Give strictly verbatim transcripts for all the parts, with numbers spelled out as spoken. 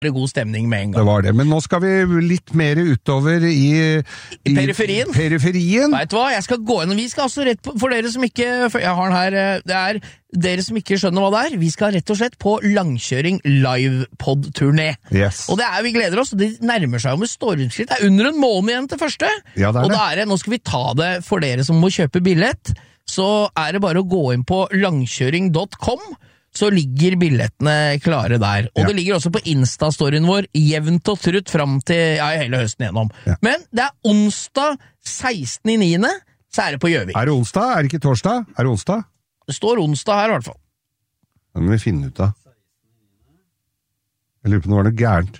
god stemning med en gang. Det var det, men nå skal vi litt mer utover i, i, I periferien. periferien. Vet du hva, jeg skal gå inn, vi skal altså rett på, for dere som ikke, jeg har den her, det er dere som ikke skjønner hva det er, vi skal rett og slett på langkjøring live-pod-turné. Yes. Og det er, vi gleder oss, det nærmer seg jo med stormskritt, det er under en måned igjen til første, ja, det er og det. da er det, nå skal vi ta det for dere som må kjøpe billett, så er det bare å gå inn på langkjøring punktum com, så ligger billettene klare der. Og ja. Det ligger også på Insta-storyen vår, jevnt og trutt frem til ja, hele høsten gjennom. Ja. Men det er onsdag sekstende niende, så er det på Gjøvik. Er det onsdag? Er det ikke torsdag? Er det onsdag? Det står onsdag her i hvert fall. Det må vi finne ut av. Jeg lurer på noe var det gærent.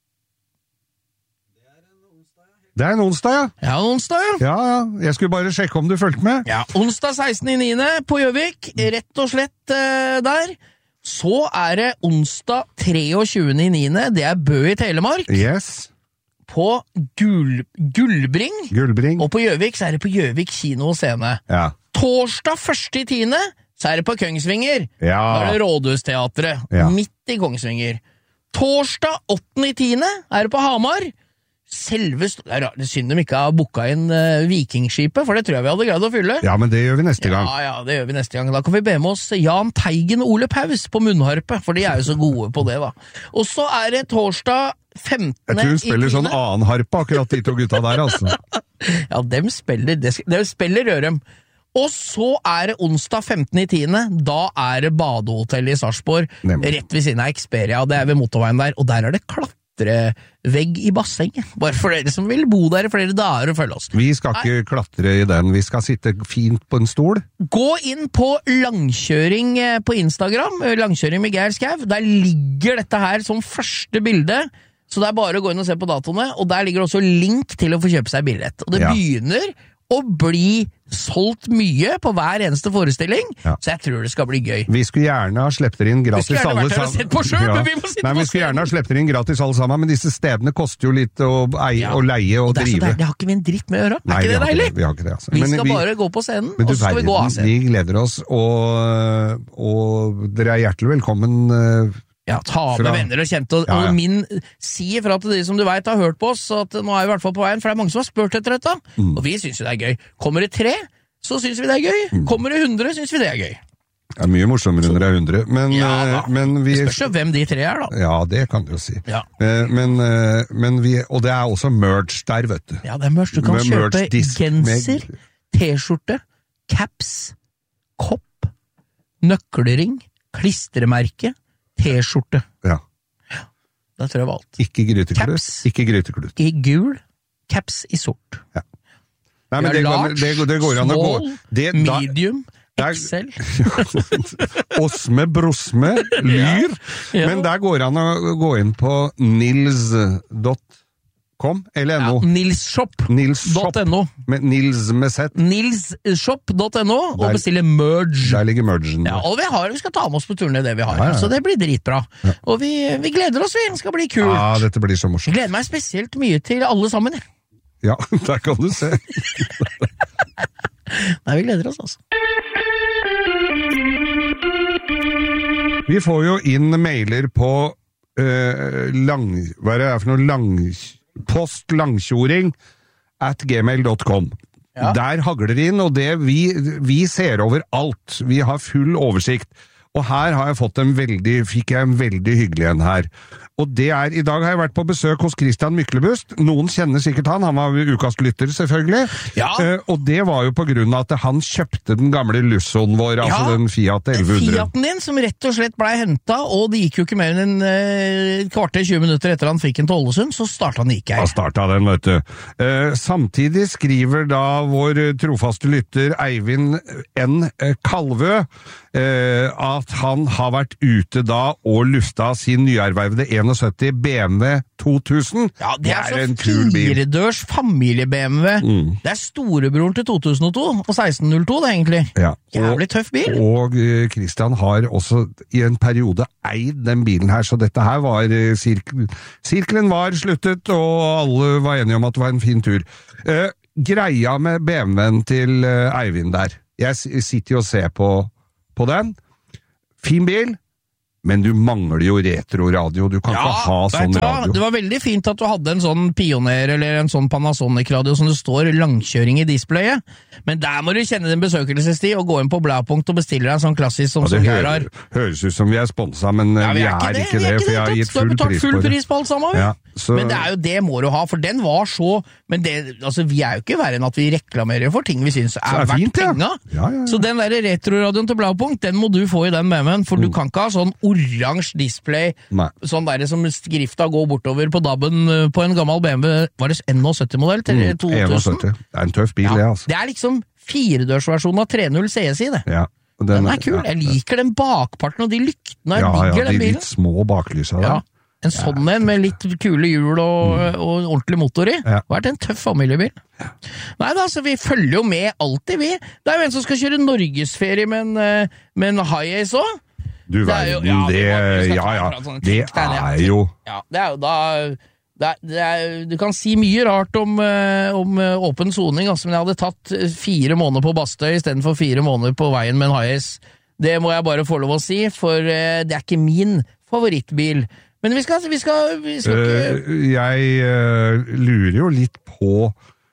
Det er en onsdag, ja. Ja, en onsdag, ja. Ja, ja. Jeg skulle bare sjekke om du følte med. Ja, onsdag sekstende niende på Gjøvik, rett og slett uh, der. Så er det onsdag treogtjuende niende, det er Bø i Telemark. Yes. På Gull, Gullbring. Gullbring. Og på Gjøvik så er det på Gjøvik kino og scene. Ja. Torsdag første tiende, så er det på Kongsvinger. Ja. Da er det Rådhusteatret, ja. Midt i Kongsvinger. Torsdag åttende tiende er det på Hamar. Selvest, det er rart, det er synd de ikke har booket inn uh, vikingskipet, for det tror jeg vi hadde greid å fylle. Ja, men det gjør vi neste gang. Ja, ja, det gjør vi neste gang. Da kan vi be med oss Jan Teigen og Ole Paus på munnharpe, for de er jo så gode på det, da. Og så er det torsdag femtende. Jeg tror hun spiller sånn annen harpe, akkurat de to gutta der, altså. Ja, dem spiller, de spiller Rørem. Og så er det onsdag femtende tiende, da er det badehotellet i Sarpsborg, rett ved siden av Xperia, det er ved motorveien der, og der er det klatt. Vegg i bassenget, bare for dere som vil bo der i flere dager og følge oss. Vi skal ikke Nei. klatre i den, vi skal sitte fint på en stol. Gå inn på langkjøring på Instagram, langkjøring med Geir Skau, der ligger dette her som første bilde, så det er bare å gå inn og se på datoene, og der ligger også link til å få kjøpe seg billett. Og det ja. begynner å bli solgt mye på hver eneste forestilling, ja. så jeg tror det skal bli gøy. Vi skulle gjerne ha slept dere inn gratis alle sammen. Vi skulle gjerne vært her og sett på selv, ja. men vi må sitte Nei, på vi skulle gjerne ha slept dere inn gratis alle sammen, men disse stedene koster jo litt å eie ja. og leie og, og det drive. Der, det har ikke vi en dritt med å gjøre. Er Nei, ikke det deilig? Det, vi har ikke det, altså. Vi men skal vi, bare gå på scenen, og så skal vi gå av scenen. Vi gleder oss, og, og dere er hjertelig velkommen. Uh, Ja, ta med fra... venner og kjente, og, ja, ja. og min si fra til de som du vet har hørt på oss, at nå er vi i hvert fall på veien, for det er mange som har spurt etter dette, mm. og vi synes jo det er gøy. Kommer det tre, så synes vi det er gøy. Mm. Kommer det hundre, synes vi det er gøy. Det er mye morsommere når det er hundre, men, ja, men vi... Det spørs jo hvem de tre er, da. Ja, det kan du jo si. Ja. Men, men vi... Og det er også merch der, vet du. Ja, det er merch. Du kan med kjøpe genser, med... t-skjorte, caps, kopp, nøkkelring, klistremerke, T-skjorte. Ja. Ja. Da tror jeg var alt. Ikke gryteklut. Ikke gryteklut. I gul, caps i sort. Ja. Nei, men det, large, det, det går an å gå. Det, medium, der, Excel. Osme, brosme, lyr. Ja. Ja. Men der går an å gå inn på nils dot com eller no. Ja, nilsshop dot no. Med Nils med Z. nilsshop dot no og bestille merge. Der ligger mergen. Ja, og vi, har, vi skal ta med oss på turene det vi har, ja, ja. så det blir dritbra. Ja. Og vi, vi gleder oss, vi. Det skal bli kult. Ja, dette blir så morsomt. Jeg gleder meg spesielt mye til alle sammen. Ja, der kan du se. Nei, vi gleder oss, altså. Vi får jo inn mailer på uh, lang... Hva er det for noe lang... post langkjoring at gmail dot com. Ja. Der hagler det inn, og det vi, vi ser over alt. Vi har full oversikt. Og her har jeg fått en veldig, fikk jeg en veldig hyggelig en her. Og det er, i dag har jeg vært på besøk hos Christian Myklebust. Noen kjenner sikkert han, han var ukastlytter selvfølgelig. Ja. Uh, og det var jo på grunn av at han kjøpte den gamle Lussoen vår, ja. altså den Fiat elleve hundre. Fiaten din, som rett og slett ble hentet, og det gikk jo ikke mer enn en uh, kvarter, tjue minutter etter han fikk en til Ålesund, så startet han ikke her. Da startet den, vet du. Uh, samtidig skriver da vår trofaste lytter Eivind N. Kalvø uh, at han har vært ute da og lufta sin nyervervede sytti B M W to tusen. Ja, det er, det er så firedørs familie-B M W. Mm. Det er storebroren til to tusen og to, og seksten null to det egentlig. Ja. Jævlig tøff bil. Og uh, Christian har også i en periode eid den bilen her, så dette her var uh, sirk sirkelen var sluttet, og alle var enige om at det var en fin tur. Uh, greia med B M W-en til uh, Eivind der. Jeg sitter jo og ser på, på den. Fin bil. Men du mangler jo retroradio, du kan ja, ikke ha sånn radio. Det var veldig fint at du hadde en sånn Pioner eller en sånn Panasonic-radio som det står langkjøring i displayet, men der må du kjenne din besøkelsestid og gå inn på Bladpunkt og bestille deg en sånn klassisk som ja, det Geir har. Hø høres ut som vi er sponset, men ja, vi, vi er ikke det, ikke det, for jeg har gitt full pris på det. full pris på alt sammen, ja, så... men det er jo det må du ha, for den var så, men det, altså vi er jo ikke verre enn at vi reklamerer for ting vi synes er, er verdt penga. Ja, ja, ja. Så den der retroradioen til Bladpunkt, den må du få i den med men, for mm. du kan ikke ha sånn oransje display, Nei. Sånn der som skrifta går bortover på dabben på en gammel B M W, var det sytti-modell til mm, to tusen? sytti. Det er en tøff bil, ja, det altså. Det er liksom firedørsversjonen av tre null C S I, det. Ja. Den, den er kul, jeg liker den bakparten og de lyktene ja, ligger ja, den bilen. Ja, de litt små baklysa der. Ja. En sånn en med litt kule hjul og, mm. og ordentlig motor i. Ja. Det har vært en tøff familiebil. Ja. Nei da, så vi følger jo med alltid, vi. Det er jo en som skal kjøre norgesferie med en, med en Hi-Ace også. Du verden, ja, det, ja, ja, det er jo... Ja, det er jo da... Det er, det er, du kan si mye rart om, om åpen soning, altså, men jeg hadde tatt fire måneder på Bastøy i stedet for fire måneder på veien med en Hi-Ace. Det må jeg bare få lov å si, for det er ikke min favorittbil. Men vi skal, vi skal, vi skal ikke... Uh, jeg uh, lurer jo litt på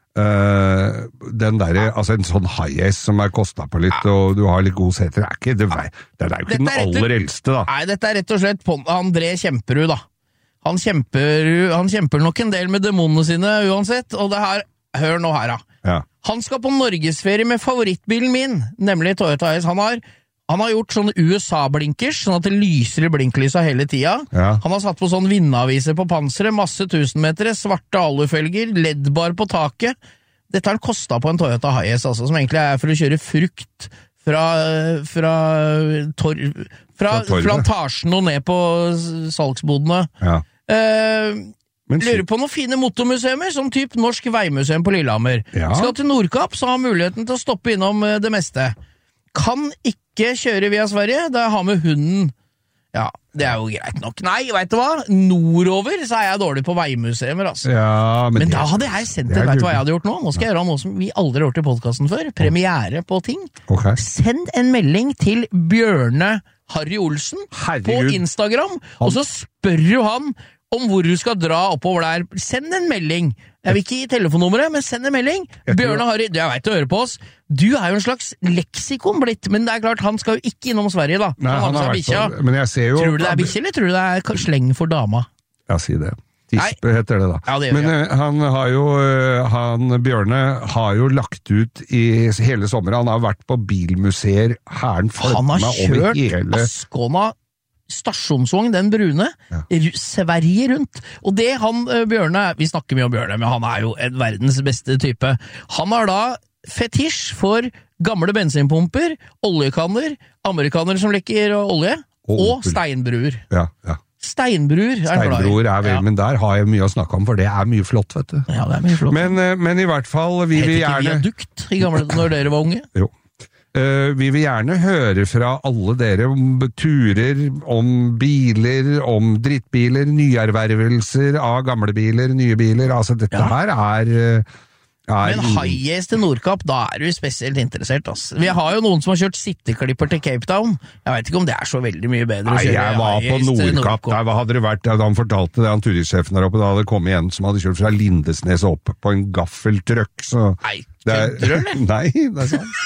uh, den der, altså en sånn Hi-Ace som er kostet på litt, ja. Og du har litt god seter, det er, ikke, det, det er jo ikke dette den aller eldste da. Nei, dette er rett og slett André Kjemperud da. Han kjemper, han kjemper nok en del med demonene sine uansett, og det her, hør nå her da. Ja. Han skal på norgesferie med favorittbilen min, nemlig Toyota Hiace. Han har Han har gjort sånne U S A-blinkers, sånn at det lyser i blinklysa hele tida. Ja. Han har satt på sånn vindaviser på panseret, masse tusenmetere, svarte alufelger, L E D-bar på taket. Dette har han kostet på en Toyota Hiace, altså, som egentlig er for å kjøre frukt fra, fra, tor, fra, fra plantasjen og ned på salgsbodene. Ja. Eh, lurer på noen fine motormuseumer, som typ Norsk Veimuseum på Lillehammer. Ja. Skal til Nordkapp, så har muligheten til å stoppe innom det meste. Kan ikke kjøre via Sverige, da jeg har med hunden. Ja, det er jo greit nok. Nei, vet du hva? Nordover så er jeg dårlig på veimuseumer, altså. Ja, men men det, da hadde jeg sendt det, vet du hva jeg hadde gjort nå? Nå skal jeg gjøre noe som vi aldri har gjort i podcasten før. Premiere på ting. Okay. Send en melding til Bjørne Harry Olsen Herregud. På Instagram, og så spør du han om hvor du skal dra oppover der. Send en melding. Jeg vil ikke gi telefonnummeret, men send en melding. Bjørne Harry, du vet å høre på oss. Du er jo en slags leksikon blitt, men det er klart, han skal jo ikke innom Sverige da. Nei, han, han har vært på, men jeg ser jo... Tror du det er bikkje, eller tror du det er sleng for dama? Ja, si det. Tispe heter det da. Ja, det men uh, han har jo, uh, han Bjørne har jo lagt ut i hele sommeren, han har vært på bilmuseer, herren Han har kjørt hele... Askåna stasjonsvogn, den brune, ja. Sverige rundt. Og det han, Bjørne, vi snakker mye om Bjørne, men han er jo en verdens beste type. Han har da fetisj for gamle bensinpumper, oljekanner, amerikanere som lekker olje, og, og steinbruer. Ja, ja. Steinbruer er Steinbruer er vel, ja. Men der har jeg mye å snakke om, for det er mye flott, vet du. Ja, det er mye flott. Men, men i hvert fall, vi vil gjerne... Heter ikke viadukt i gamle, når dere var unge? Jo. Uh, vi vil gjerne høre fra alle dere om turer, om biler, om drittbiler, nyervervelser av gamle biler, nye biler, altså dette ja. Her er, er... Men Hi-Ace til Nordkapp, da er du spesielt interessert, ass. Vi har jo noen som har kjørt sitteklipper til Cape Town, jeg vet ikke om det er så veldig mye bedre Nei, å kjøre jeg var på Nordkapp, der hadde det vært, da han fortalte det, han turistsjefen der oppe, da hadde det kommet en som hadde kjørt fra Lindesnes opp på en gaffeltrøkk, så... Nei, kødder du? Nei, det er sant.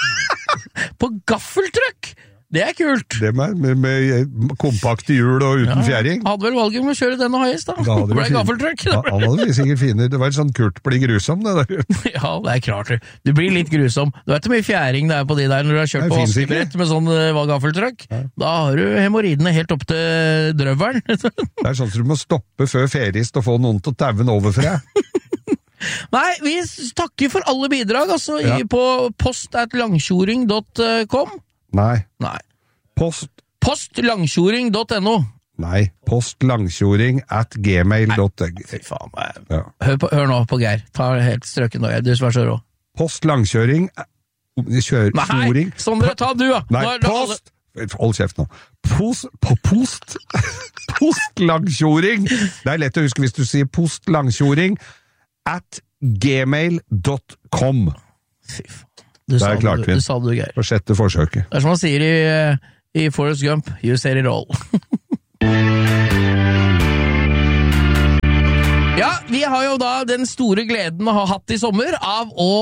På gaffeltrøkk! Det er kult! Det med, med, med kompakte hjul og uten ja, fjæring. Hadde vel valget om å kjøre denne Hiace, da. Da ble det gaffeltrøkk. Ja, han hadde vi sikkert finere. Det var en sånn Kurt blir grusom, det der. Ja, det er klart. Du blir litt grusom. Du vet hvor mye fjæring det er på de der når du har kjørt på vaskebrett med sånn uh, gaffeltrøkk. Ja. Da har du hemorridene helt opp til drøveren. Det er sånn at du må stoppe før ferist og få noen til å taue den over for deg. Nei, vi takker for alle bidrag, altså, ja. i, på post at langkjoring punktum com. Nei. Nei. Post. post langkjoring punktum no. Nei, postlangkjoring at gmail punktum com. Fy faen, ja. hør, på, hør nå på Geir. Ta helt strøken nå, du som er så rå. Postlangkjøring, kjør, Nei, snoring. Sondre, ta du, da. Nei, post. Hold kjeft nå. Post, på post. Postlangkjoring. Det er lett å huske hvis du sier postlangkjoring. At gmail punktum com. Fy faen. Du sa det, du, du sa det, Geir. På sjette forsøket. Det er som han sier i, i Forrest Gump, you said it all. Ja, vi har jo da den store gleden å ha hatt i sommer av å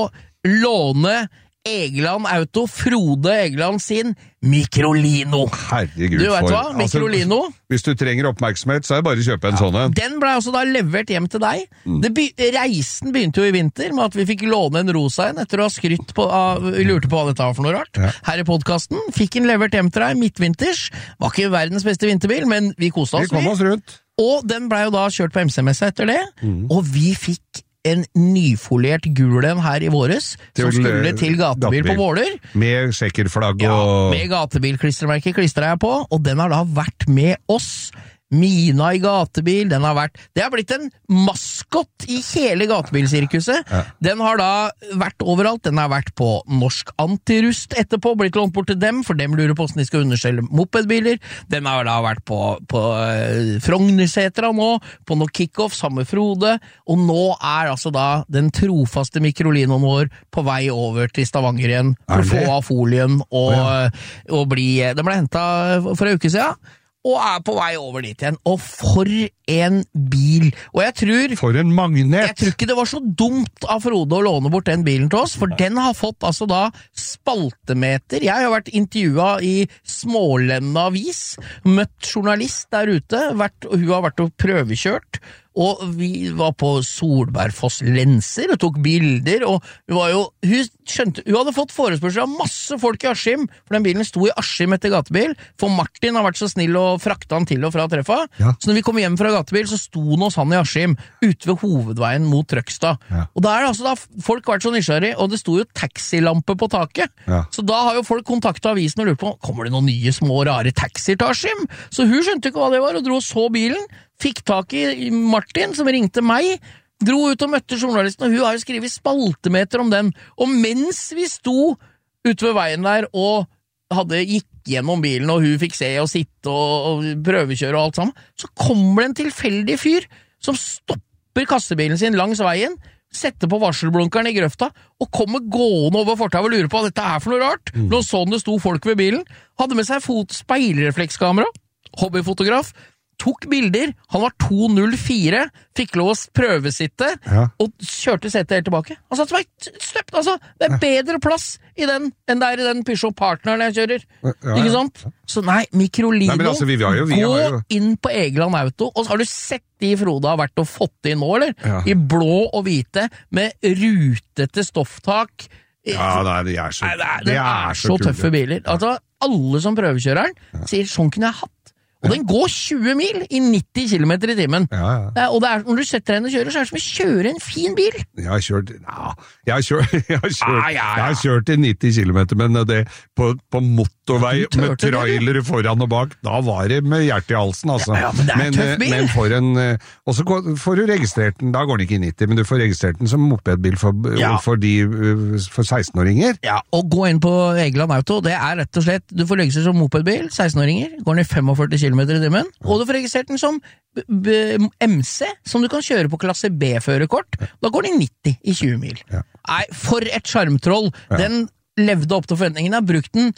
låne Egeland Auto, Frode Egeland sin Microlino. Herregud, du vet for, hva, Microlino. Altså, hvis du trenger oppmerksomhet, så er det bare å kjøpe en ja, sånn. Den ble altså da levert hjem til deg. Mm. Det be, reisen begynte jo i vinter med at vi fikk låne en rosa en etter å ha skrytt på, uh, vi lurte på hva dette var for noe rart. Ja. Her i podcasten fikk den levert hjem til deg midtvinters. Var ikke verdens beste vinterbil, men vi koste oss. Vi kom oss rundt. Og den ble jo da kjørt på M C-messa etter det, mm. og vi fikk en nyfoliert gul en her i våres, som skulle til gatebil, gatebil på Våler. Med sjekkerflagg og... Ja, med gatebilklistremerke klistret jeg på, og den har da vært med oss. Mina i gatebil, den har vært... Det har blitt en maskott i hele gatebilsirkuset. Ja. Den har da vært overalt. Den har vært på Norsk Antirust etterpå, blitt lånt bort til dem, for dem lurer på hvordan de skal underskjelle mopedbiler. Den har da vært på, på uh, Frognersetra nå, på noe kick-off sammen med Frode, og nå er altså da den trofaste Microlinoen vår på vei over til Stavanger igjen, for å få av folien og, ja. og bli... Den ble hentet for en uke siden, og er på vei over dit igjen. Og for en bil! Og jeg tror... For en magnet! Jeg tror ikke det var så dumt av Frode å låne bort den bilen til oss, for den har fått altså da spaltemeter. Jeg har vært intervjuet i Smålende avis, møtt journalist der ute, vært, og hun har vært og prøvekjørt, og vi var på Solbergfoss lenser og tok bilder, og hun var jo, hun skjønte, hun hadde fått forespørsel av masse folk i Askim, for den bilen sto i Askim etter gatebil, for Martin har vært så snill og frakta han til og fra treffa, ja. Så når vi kom hjem fra gatebil, så sto han hos han i Askim, ute ved hovedveien mot Trøgstad, ja. Og da er det altså da, folk har vært så nysgjerrig, og det sto jo taxilampe på taket, ja. Så da har jo folk kontaktet avisen og lurt på, kommer det noen nye små rare taxier til Askim? Så hun skjønte ikke hva det var, og dro og så bilen, fikk tak i Martin, som ringte meg, dro ut og møtte journalisten, og hun har jo skrevet spaltemeter om den, og mens vi sto ute ved veien der, og hadde gikk gjennom bilen, og hun fikk se og sitte og, og prøvekjøre og alt sammen, så kommer det en tilfeldig fyr, som stopper kassebilen sin langs veien, setter på varselblunkeren i grøfta, og kommer gående over fortauet og lurer på hva dette er for noe rart. Mm. Nå sånn det sto folk ved bilen, hadde med seg fot speilreflekskamera, hobbyfotograf, tok bilder, han var to null fire, fikk lov å prøvesitte, ja. Og kjørte setet helt tilbake. Han sa, støpt, altså, det er bedre plass i den, enn det er i den Peugeot Partneren jeg kjører. Ja, ja. Ikke sant? Så nei, Microlino, nei, altså, vi jo, vi gå jo. Inn på Egeland Auto, og så har du sett de Frode har vært og fått inn nå, eller? Ja. I blå og hvite, med rutete stofftak. Ja, nei, de er så, nei, det er, det er, er så, så tøffe biler. Altså, alle som prøvekjører den, ja. Sier, sånn kunne jeg hatt. Og den går tjue mil i nitti kilometer i timen. Ja, ja. Det er, og det er, når du setter deg inn og kjører, så er det som å kjøre en fin bil. Jeg har kjørt, ja, jeg har kjørt, jeg har kjørt, ah, ja, ja. Jeg har kjørt i nitti kilometer, men det på, på motorvei med trailere foran og bak, da var det med hjertet i halsen, altså. Ja, ja, men det er men, tøff bil. Men for en, og så får du registrert den, da går den ikke i nitti, men du får registrert den som mopedbil for, ja. for, de, for seksten-åringer. Ja, og gå inn på Egeland Auto, det er rett og slett, du får registrert som mopedbil, seksten-åringer, går den i femogførti kilometer i timen, og du får registrert den som b- b- M C, som du kan kjøre på klasse B-førerkort. Da går den i nitti i tjue mil. Ja. Nei, for et skjermtroll! Ja. Den levde opp til forventningene, har brukt den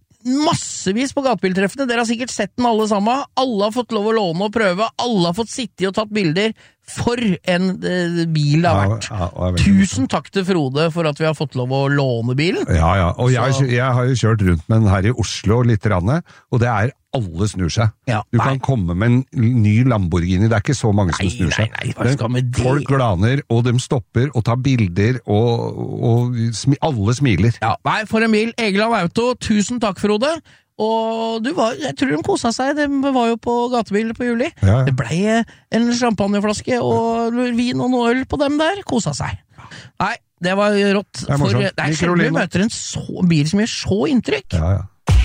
massevis på gatebiltreffene. Dere har sikkert sett den alle sammen. Alle har fått lov å låne og prøve. Alle har fått sitte og tatt bilder. For en uh, bil det har vært. Ja, ja, Tusen takk til Frode for at vi har fått lov å låne bilen. Ja, ja. Og jeg, jeg har jo kjørt rundt med den her i Oslo litt rann, og det er alle snur seg. Ja, du kan komme med en ny Lamborghini, det er ikke så mange som nei, snur seg. Nei, nei, hva skal med det? Folk glaner, og de stopper og tar bilder, og, og smi, alle smiler. Ja, nei, for en bil. Egeland Auto, tusen takk, Frode. Og du var, jeg tror de kosa seg, de var jo på gatebil på juli. Ja, ja. Det ble en champagneflaske og vin og noe øl på dem der, kosa seg. Nei, det var rått. Det er morsomt. For, det er sjelden vi møter en så, bil som gjør så inntrykk. Ja, ja.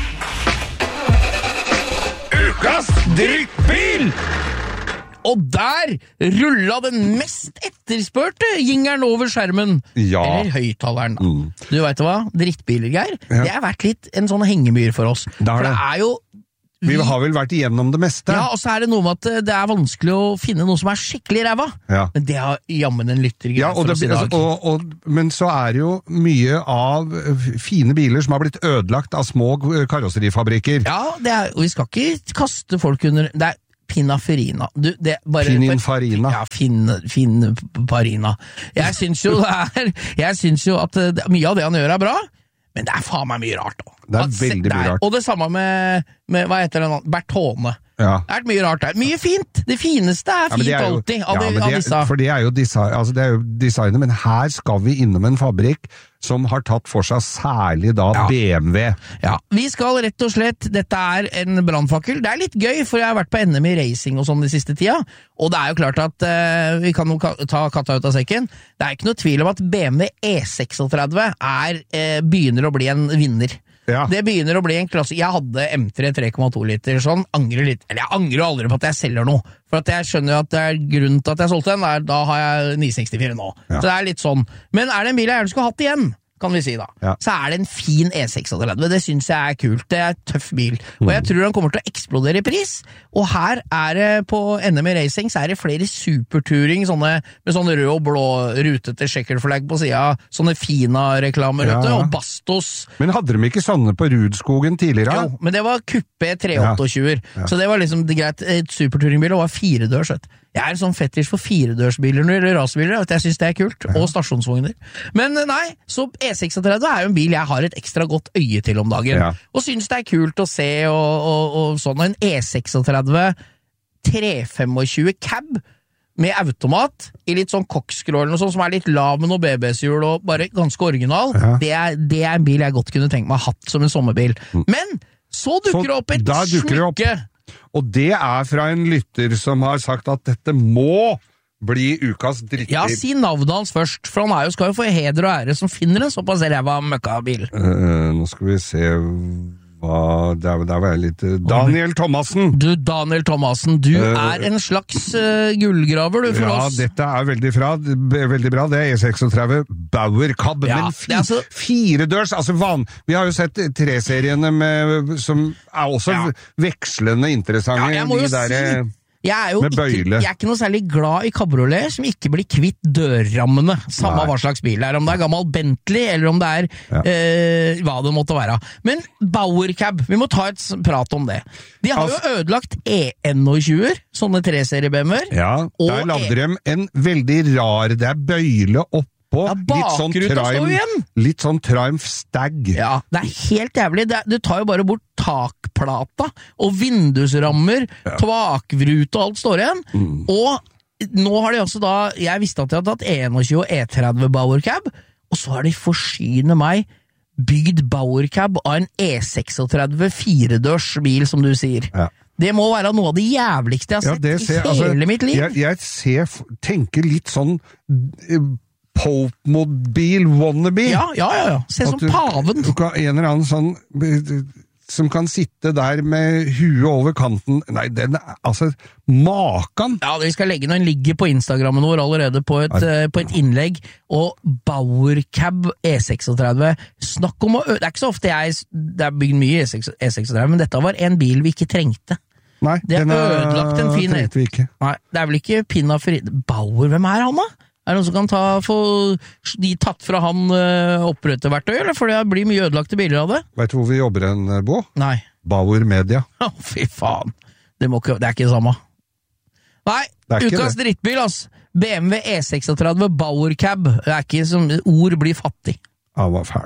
Ukas drittbil! Og der rulla den mest etterspørte jingeren over skjermen. Ja. Eller høyttaleren. Mm. Du vet hva? Drittbiler, Geir. Ja. Det har vært litt en sånn hengemyr for oss. Det for det er jo... Vi, vi har vel vært igjennom det meste. Ja, og så er det noe med at det er vanskelig å finne noe som er skikkelig ræva. Ja. Men det har jammen en lytter ja, for oss i dag. Og, og, men så er det jo mye av fine biler som har blitt ødelagt av små karosserifabrikker. Ja, det er, og vi skal ikke kaste folk under... Det er Pininfarina. Du, det bare, Pininfarina. Ja, fin, Pininfarina. Jeg syns jo det er, jeg syns jo at det, mye av det han gjør er bra, men det er faen meg mye rart da. Det er at, veldig mye rart. Og det samme med, med hva heter det, Bertone. Ja. Det er mye rart der. Mye fint! Det fineste er fint ja, er jo, alltid av, ja, de, av disse. For det er jo, design, altså det er jo designet, men her skal vi innom en fabrikk som har tatt for seg særlig da ja. B M W. Ja, vi skal rett og slett, dette er en brandfakkel. Det er litt gøy, for jeg har vært på N M I Racing og sånn de siste tida, og det er jo klart at uh, vi kan jo ta katta ut av sekken. Det er ikke noe tvil om at B M W E treksextre er, uh, begynner å bli en vinner. Ja. Det begynner å bli en klasse. Jeg hadde M tre tre komma to liter sånn, angrer litt, eller jeg angrer aldri på at jeg selger noe, for at jeg skjønner jo at det er grunnen til at jeg solgte den, der, da har jeg ni sekstifire nå. Ja. Så det er litt sånn. Men er det en bil jeg gjerne skulle hatt igjen, kan vi si da, ja. Så er det en fin E treksextre, det synes jeg er kult, det er en tøff bil, og jeg tror den kommer til å eksplodere i pris, og her er det på N M I Racing, så er det flere superturing, sånne, med sånne rød og blå rutete checkerflagg på siden, sånne Fina-reklamer, ja, ja. Og Bastos. Men hadde de ikke sånne på Rudskogen tidligere? Jo, men det var Kuppe tre tjueåtte, ja. Ja. Så det var liksom det greit, et superturingbil, og var fire dørs, vet du. Jeg er en sånn fetisj for firedørsbiler eller rasebiler, jeg synes det er kult, ja. Og stasjonsvogner. Men nei, så E treksextre er jo en bil jeg har et ekstra godt øye til om dagen, ja. Og synes det er kult å se, og, og, og sånn, en E treksextre tre tjuefem cab med automat, i litt sånn koksskrålen og sånn, som er litt lav med noe B B S-hjul, og bare ganske original, ja. det, er, det er en bil jeg godt kunne tenke meg å ha hatt som en sommerbil. Men så dukker det opp et smykke. Og det er fra en lytter som har sagt at dette må bli ukas drittbil. Ja, si navnet hans først, for han er jo, skal jo få heder og ære som finner en såpass ræva møkkabil. Uh, nå skal vi se hva... Der, der var jeg litt... Daniel Thomassen! Du, Daniel Thomassen, du uh, er en slags uh, gullgraver, du, for ja, oss. Ja, dette er veldig, fra, veldig bra. Det er E treksextre Bauer Cab, ja, men fi, altså, fire dørs, altså van. Vi har jo sett tre-seriene med, som er også ja. Vekslende interessante. Ja, jeg må jo de der, si... Jeg er jo ikke, jeg er ikke noe særlig glad i kabriolet som ikke blir kvitt dørrammene, samme Nei. Hva slags bil det er, om det er gammel Bentley, eller om det er ja. eh, hva det måtte være. Men Bauer Cab, vi må ta et prat om det. De har altså, jo ødelagt E tjueen, sånne tre-serie-B M W-er. Ja, der lagde de en veldig rar, det er bøyle opp på, ja, litt sånn Triumph, litt sånn Triumph Stag. Ja, det er helt jævlig. Det, det tar jo bare bort takplata, og vindusrammer, ja. Tvakvrute og alt står igjen. Mm. Og nå har de også da, jeg visste at de hadde tatt E tjueen og E tretti Bauer Cab, og så har de forsynet meg bygd Bauer Cab av en E treksextre firedørs bil, som du sier. Ja. Det må være noe av det jævligste jeg har ja, sett ser, i hele altså, mitt liv. Jeg, jeg ser, tenker litt sånn... Pope-mobil wannabe. Ja, ja, ja, ja. Se som paven. Du kan, en eller annen sånn som kan sitte der med huet over kanten. Nei, den er altså makan. Ja, vi skal legge noen ligger på Instagrammen vår allerede på et, uh, på et innlegg, og Bauer Cab E treksextre, snakk om å ø... Det er ikke så ofte jeg, det er bygd mye E treksextre, men dette var en bil vi ikke trengte. Nei, det er ødelagt en fin... trengte vi ikke. Nei, det er vel ikke Pininfarina. Bauer, hvem er han da? Er det noen som kan ta, få de tatt fra han uh, opprøtteverktøy, eller? For det blir mye ødelagte biler av det. Vet du hvor vi jobber en, Bo? Nei. Bauer Media. Å, fy faen. Det, må ikke, det er ikke det samme. Nei, ukas drittbil, ass. B M W E treksextre Bauer Cab. Det er ikke som ord blir fattig. Ja, var fæl.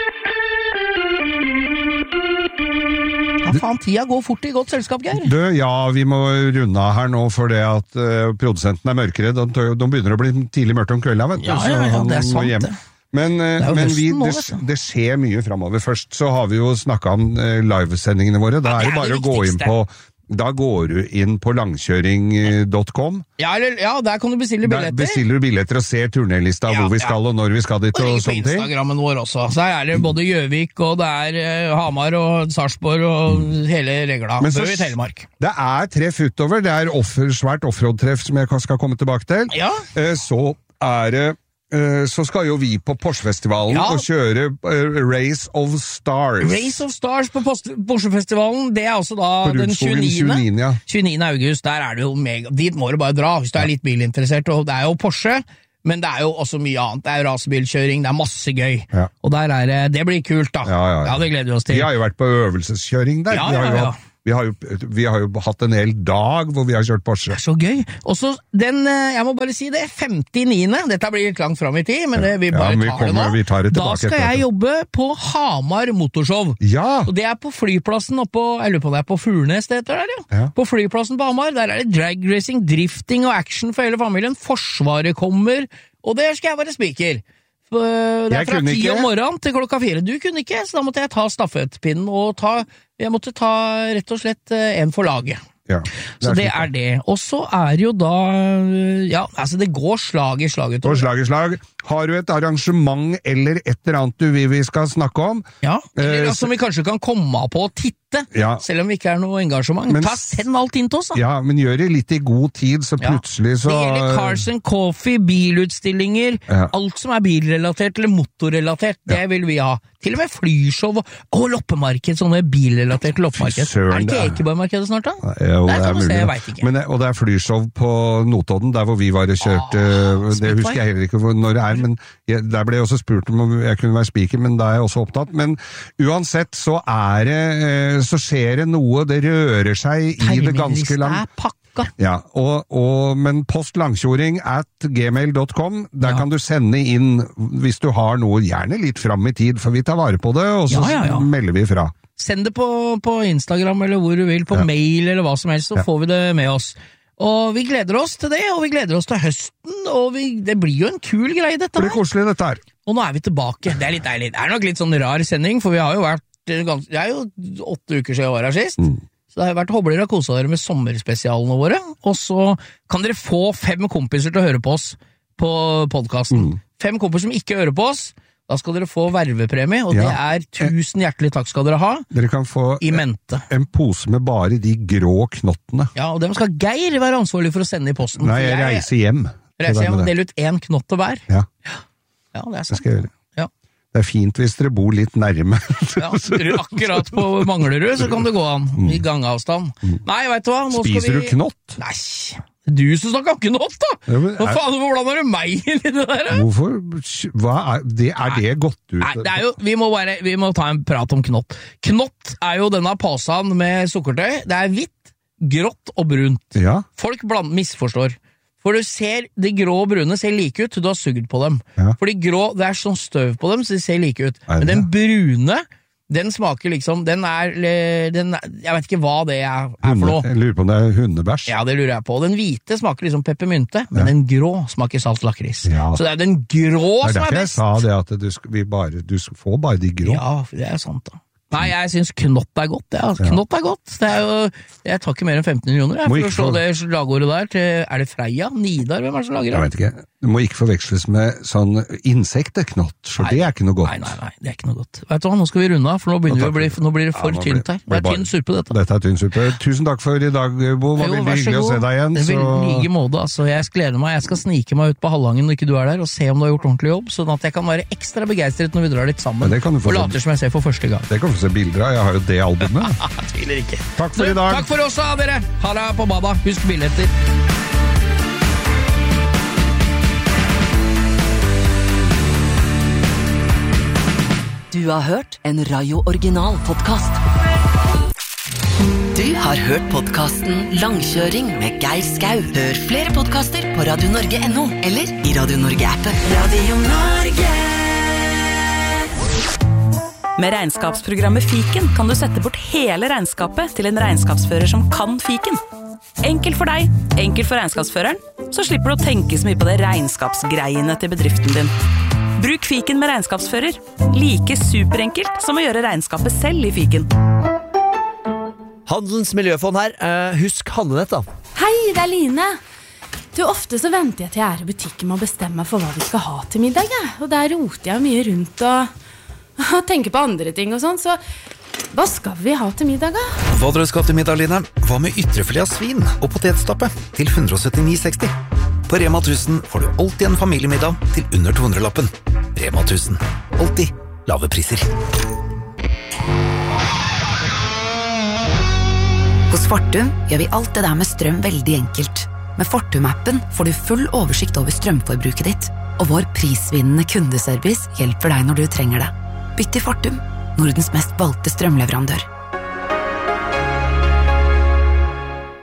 Ja, faen, tida går fort i godt selskap, Geir. Du, ja, vi må runde av her nå, for det at uh, produsenten er mørkere. De, de begynner å bli tidlig mørkt om kvelden, vet du. Ja, ja, ja, det er sant det. Men, uh, men vi, det, det skjer mye fremover. Først så har vi jo snakket om uh, livesendingene våre. Da ja, er det bare det å gå inn på... Da går du inn på langkjøring punktum com. Ja, eller, ja, der kan du bestille billetter. Der bestiller du billetter og ser turnerlista, ja, hvor vi skal ja. Og når vi skal dit og, og sånne ting. Og på Instagrammen vår også. Så her er det både Gjøvik, og det er uh, Hamar og Sarpsborg og mm. hele regla. Men så, Telemark. Det er treff utover. Det er offer, svært offroad-treff som jeg skal komme tilbake til. Ja. Uh, så er det så skal jo vi på Porsche-festivalen ja. Og kjøre uh, Race of Stars. Race of Stars på Porsche-festivalen, det er også da den tjueniende ja. tjueniende august, der er det jo mega, dit må du bare dra hvis du er litt bilinteressert, og det er jo Porsche, men det er jo også mye annet, det er jo rasebilkjøring, det er masse gøy, ja. Og der er det, det blir kult da, ja, ja, ja. Ja, det gleder vi oss til. Vi har jo vært på øvelseskjøring der, ja, vi har ja, jo ja. hatt Vi har, jo, vi har jo hatt en hel dag hvor vi har kjørt Porsche. Det er så gøy. Og så den, jeg må bare si det, femte niende Dette blir litt langt frem i tid, men det, vi bare ja, vi tar kommer, det nå. Vi tar det da skal jeg jobbe på Hamar Motorshow. Ja! Og det er på flyplassen oppe, jeg lurer på det er på Furnes det heter der, ja. ja. På flyplassen på Hamar, der er det drag racing, drifting og action for hele familien. Forsvaret kommer, og det skal jeg være speaker. Det er fra ti om morgenen til klokka fire. Du kunne ikke, så da måtte jeg ta stafettpinnen og ta, jeg måtte ta rett og slett en for laget. Ja, det så det er det. Og så er jo da, ja, altså det går slag i slag. Går slag i slag. Har du et arrangement eller et eller annet du vil vi skal snakke om? Ja, eller eh, som vi kanskje kan komme på å titte, ja. Selv om vi ikke er noe engasjement. Men, Ta send alt inn til oss da. Ja, men gjør det litt i god tid, så plutselig så... Det gjelder Carson Coffee, bilutstillinger, ja. Alt som er bilrelatert eller motorrelatert, det ja. Vil vi ha. Til og med flyshow og, og loppemarked, sånne bilrelaterte loppemarked. Søren, er det ikke Ekeborg-markedet snart da? Ja, jo, det er mulig. Se, jeg vet ikke. Men, og det er flyshow på Notodden, der hvor vi var og kjørte, ah, det husker jeg heller ikke når det er, men jeg, der ble jeg også spurt om jeg kunne være speaker, men da er jeg også opptatt. Men uansett så er det, så skjer det noe, det rører seg i det ganske langt. Det er pakka. Ja, og, og, men postlangkjoring at gmail dot com, der ja. Kan du sende inn hvis du har noe, gjerne litt fram i tid, for vi tar vare på det, og så ja, ja, ja. Melder vi fra. Send det på, på Instagram eller hvor du vil, på ja. Mail eller hva som helst, så ja. Får vi det med oss. Og vi gleder oss til det, og vi gleder oss til høsten, og vi, det blir jo en kul greie dette her. Det blir koselig dette her. Og nå er vi tilbake. Det er litt deilig. Det er nok litt sånn rar sending, for vi har jo vært, det er jo åtte uker siden året sist. Mm. Så det har vært hobler og koset dere med sommerspesialene våre, og så kan dere få fem kompiser til å høre på oss på podcasten. Mm. Fem kompiser som ikke hører på oss, da skal dere få vervepremie, og ja. Det er tusen hjertelig takk skal dere ha. Dere kan få i mente. En pose med bare de grå knottene. Ja, og dem skal Geir være ansvarlig for å sende i posten. Nei, jeg reiser hjem. Reiser hjem og deler ut en knott til hver. Ja. Ja, det er sant. Det skal jeg gjøre. Ja. Det er fint hvis dere bor litt nærme. Ja, akkurat på Manglerud så kan det gå an, i gangavstand. Mm. Nei, vet du hva? Nå Spiser skal vi... du knott? Nei, du som snakker knott da! Ja, men, hva faen, hvordan er det meg inn i det der? Hvorfor? Hva er det, er det godt ut? Nei, det er jo, vi må bare, vi må ta en prat om knott. Knott er jo denne posen med sukkertøy. Det er hvitt, grått og brunt. Ja. Folk bland, misforstår. For du ser, de grå og brune ser like ut, du har sugd på dem. Ja. For de grå, det er sånn støv på dem, så de ser like ut. Men den brune, den smaker liksom, den er, den, jeg vet ikke hva det er, er for noe. Jeg lurer på om det er hundebæsj. Ja, det lurer jeg på. Den hvite smaker liksom peppermynte, men ja. Den grå smaker salt lakris. Ja. Så det er den grå som er best. Det er derfor jeg sa det, at du, vi bare, du får bare de grå. Ja, det er sant da. Nei, jeg synes knott er godt, ja. Knott er godt. Det er jo, jeg tar ikke mer enn femten millioner, jeg, for å slå det slagordet der til, er det Freia? Nidar? Hvem er det som lager det? Jeg vet ikke. Det må ikke forveksles med sånn insekteknott, for nei, det er ikke noe godt. Nei, nei, nei, det er ikke noe godt. Vet du hva, nå skal vi runde av, for nå, begynner vi å bli, nå blir det for ja, tynt her. Det er tynn suppe, dette. Dette er tynn suppe. Tusen takk for i dag, Bo. Det var veldig hyggelig å se deg igjen. Det er veldig like måte, altså. Jeg gleder meg. Jeg skal snike meg ut på Hallangen når ikke du er der, og se om du har gjort ordentlig jobb, sånn at jeg kan være ekstra begeistret når vi drar litt sammen. Og later som jeg ser for første gang. Det kan du få se bilder av. Jeg har jo det albumet. Jeg tviler ikke. Takk for i dag. Takk for oss, da, dere. Ha det på bada. Husk billetter. Du har hørt en Radio Original podcast. Du har hørt podcasten Langkjøring med Geir Skau. Hør flere podcaster på radio norge punktum no eller i Radio Norge-appen. Radio Norge. Med regnskapsprogrammet Fiken kan du sette bort hele regnskapet til en regnskapsfører som kan Fiken. Enkelt for deg, enkelt for regnskapsføreren, så slipper du å tenke så mye på det regnskapsgreiene til bedriften din. Bruk Fiken med regnskapsfører. Like superenkelt som å gjøre regnskapet selv i Fiken. Handelens miljøfond her. Uh, husk handlenett da. Hei, det er Line. Du, ofte så venter jeg til jeg er i butikken med å bestemme meg for hva vi skal ha til middag. Ja. Og der roter jeg mye rundt og, og tenker på andre ting og sånn. Så hva skal vi ha til middag da? Hva dere skal til middag, Line? Hva med ytrefilet av svin og potetstappe til ett hundre syttini seksti? På Rema tusen får du alltid en familiemiddag til under to hundre lappen. Rema tusen. Alltid lave priser. Hos Fortum gjør vi alt det der med strøm veldig enkelt. Med Fortum-appen får du full oversikt over strømforbruket ditt, og vår prisvinnende kundeservice hjelper deg når du trenger det. Bytt til Fortum, Nordens mest valgte strømleverandør.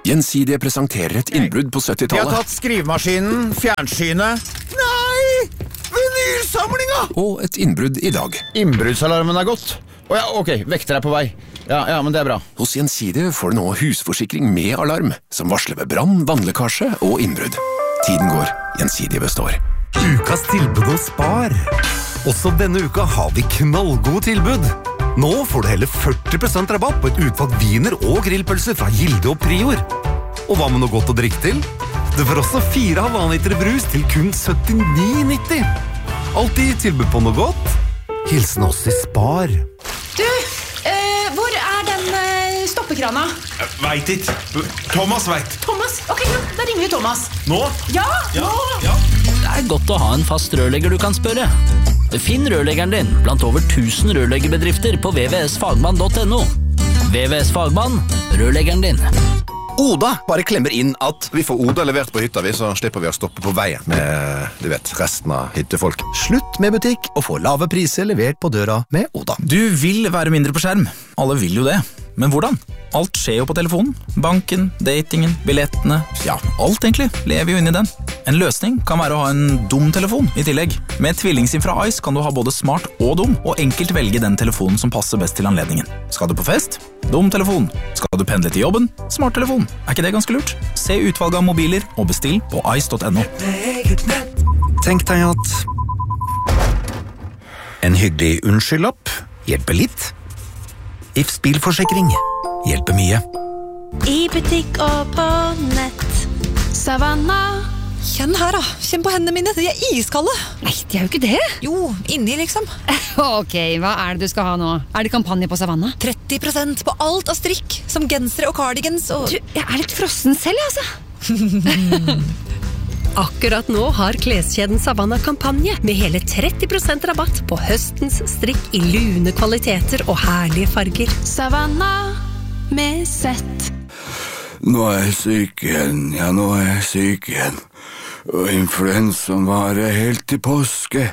Gjensidige presenterer et innbrudd på syttitallet. Vi har tatt skrivemaskinen, fjernsynet. Nei! Vinylsamlinga! Og et innbrudd i dag. Innbruddsalarmen er gått. Å ja, ok, vekter er på vei. Ja, ja, men det er bra. Hos Gjensidige får du nå husforsikring med alarm, som varsler ved brann, vannlekkasje og innbrudd. Tiden går, Gjensidige består. Ukas tilbud og spar. Også denne uka har vi knallgode tilbud. Nå får du hele førti prosent rabatt på et utvalgt viner og grillpølser fra Gilde og Prior. Og hva med noe godt å drikke til? Du får også fire halvannen liter brus til kun syttini nitti. Alltid tilbud på noe godt. Hilsen oss i Spar. Du, eh, hvor er den eh, stoppekrana? Vet ikke. Thomas vet. Thomas? Ok, ja, da ringer vi Thomas. Nå? Ja, ja, nå! Ja. Det er godt å ha en fast rørlegger du kan spørre. Finn rørleggeren din blant over tusen rørleggerbedrifter på v v s fagmann punktum n o. V V S Fagmann, rørleggeren din. Oda bare klemmer inn at vi får Oda levert på hytta vi, så slipper vi å stoppe på veien med, du vet, resten av hyttefolk. Slutt med butikk og få lave priser levert på døra med Oda. Du vil være mindre på skjerm. Alle vil jo det. Men hvordan? Alt skjer jo på telefonen. Banken, datingen, billettene, ja, alt egentlig lever jo inn i den. En løsning kan være å ha en dum telefon i tillegg. Med tvillingsim fra Ice kan du ha både smart og dum, og enkelt velge den telefonen som passer best til anledningen. Skal du på fest? Dum telefon. Skal du pendle til jobben? Smart telefon. Er ikke det ganske lurt? Se utvalget av mobiler og bestill på ice punktum n o. Tenk deg at en hyggelig unnskyldlapp hjelper litt. Ifs bilforsikring hjelper mye. I butikk og på nett. Savanna. Kjenn her da, kjenn på hendene mine, de er iskalde. Nei, de er jo ikke det. Jo, inni liksom. Ok, hva er det du skal ha nå? Er det kampanje på Savanna? tretti prosent på alt av strikk, som gensere og cardigans og... Du, jeg er litt frossen selv, altså. Akkurat nå har kleskjeden Savanna kampanje med hele tretti prosent rabatt på høstens strikk i lune kvaliteter og herlige farger. Savanna med sett. Nå er jeg syk igjen, ja nå er jeg syk igjen. Og influensaen varer helt til påske.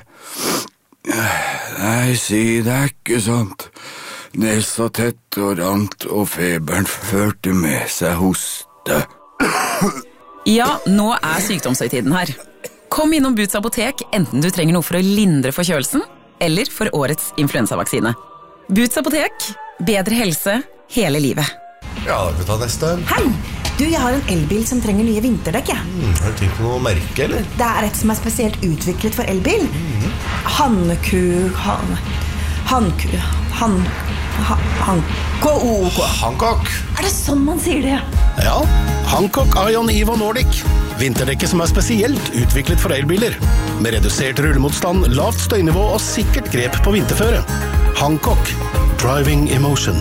Nei, si det er ikke sant. Nesa tett og rant, og feberen førte med seg hoste. Ja, nå er sykdomshøytiden her. Kom innom Boots apotek, enten du trenger noe for å lindre forkjølelsen, eller for årets influensavaksine. Boots apotek, bedre helse hele livet. Ja, da kan vi ta neste. Hei! Du, jeg har en elbil som trenger nye vinterdekk, ja. Mm, har du tenkt på noe merke, eller? Det er et som er spesielt utviklet for elbil. Mm. Hanneku... Han... Hanku... Han... Han... Hanko... Hancock. Er det sånn man sier det? Ja, Hancock Ion Evo Nordic. Vinterdekket som er spesielt utviklet for elbiler. Med redusert rullemotstand, lavt støynivå og sikkert grep på vinterføre. Hancock. Driving Emotion.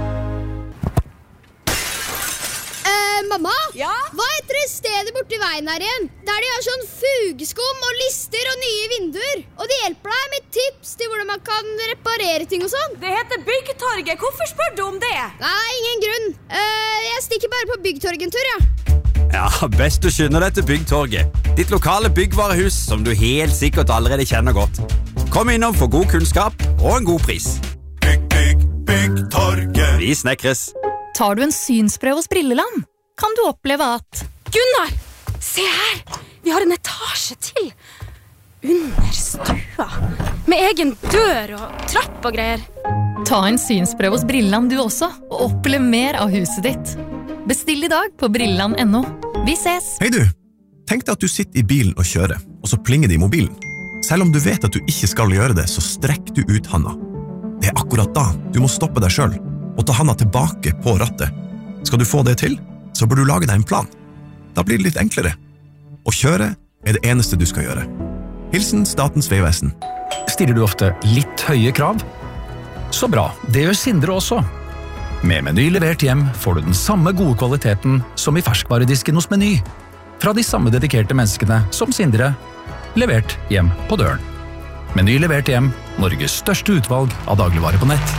Mamma, ja? Hva heter det stedet borti veien her igjen? Der de har sånn fugeskum og lister og nye vinduer. Og de hjelper deg med tips til hvordan man kan reparere ting og sånn. Det heter Byggtorget. Hvorfor spør du om det? Nei, ingen grunn. Uh, jeg stikker bare på Byggtorget en tur, ja. Ja, best du skynder deg til Byggtorget. Ditt lokale byggvarehus som du helt sikkert allerede kjenner godt. Kom innom for god kunnskap og en god pris. Bygg, bygg, Byggtorget. Vi snekres. Tar du en synsprøve hos Brilleland, kan du oppleve at... Gunnar, se her! Vi har en etasje til. Under stua. Med egen dør og trapp og greier. Ta en synsprøve hos Brilleland du også, og opplev mer av huset ditt. Bestill i dag på brilleland punktum no. Vi ses! Hei du! Tenk deg at du sitter i bilen og kjører, og så plinger det i mobilen. Selv om du vet at du ikke skal gjøre det, så strekk du ut handa. Det er akkurat da du må stoppe deg selv, og ta handa tilbake på rattet. Skal du få det til, så bør du lage deg en plan. Da blir det litt enklere. Å kjøre er det eneste du skal gjøre. Hilsen Statens vegvesen. Stiller du ofte litt høye krav? Så bra, det gjør Sindre også. Med Meny levert hjem får du den samme gode kvaliteten som i ferskvaredisken hos Meny. Fra de samme dedikerte menneskene som Sindre, levert hjem på døren. Meny levert hjem, Norges største utvalg av dagligvarer på nett.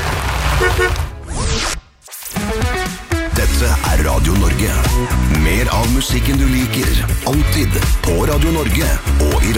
Dette er Radio Norge. Mer av musikken du liker, alltid på Radio Norge og i